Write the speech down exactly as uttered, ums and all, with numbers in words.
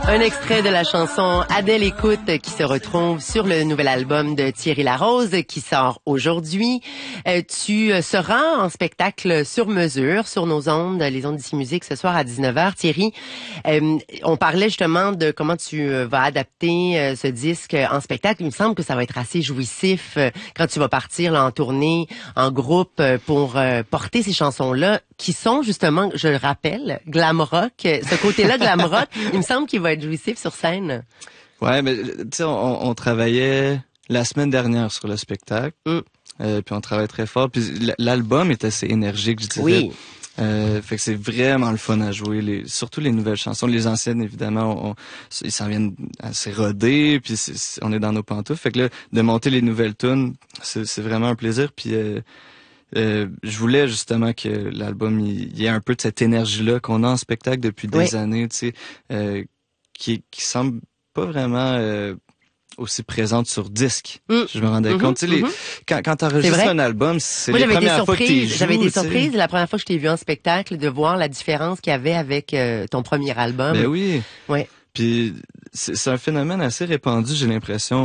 Un extrait de la chanson Adèle écoute qui se retrouve sur le nouvel album de Thierry Larose qui sort aujourd'hui. Euh, tu seras en spectacle sur mesure sur nos ondes, les ondes d'ici musique ce soir à dix-neuf heures. Thierry, euh, on parlait justement de comment tu vas adapter euh, ce disque en spectacle. Il me semble que ça va être assez jouissif euh, quand tu vas partir là, en tournée, en groupe euh, pour euh, porter ces chansons-là qui sont justement, je le rappelle, glam rock. Ce côté-là glam rock, il me semble qu'il va être jouissif sur scène. Ouais, mais tu sais, on, on travaillait la semaine dernière sur le spectacle, mm. euh, puis on travaille très fort. Puis l'album est assez énergique, je dirais. Oui. Euh, fait que c'est vraiment le fun à jouer, les, surtout les nouvelles chansons. Les anciennes, évidemment, on, ils s'en viennent assez rodés, puis c'est, c'est, on est dans nos pantoufles. Fait que là, de monter les nouvelles tunes, c'est, c'est vraiment un plaisir. Puis euh, Euh, je voulais justement que l'album il y ait un peu de cette énergie-là qu'on a en spectacle depuis des oui. années, tu sais, euh, qui qui semble pas vraiment euh, aussi présente sur disque. Mm. Je me rendais mm-hmm, compte, tu sais, mm-hmm. les, quand quand t'enregistres un album, c'est Moi, les premières fois que tu joues. J'avais été t'sais. surprise la première fois que je t'ai vu en spectacle de voir la différence qu'il y avait avec euh, ton premier album. Ben oui. Ouais. Puis c'est, c'est un phénomène assez répandu, j'ai l'impression.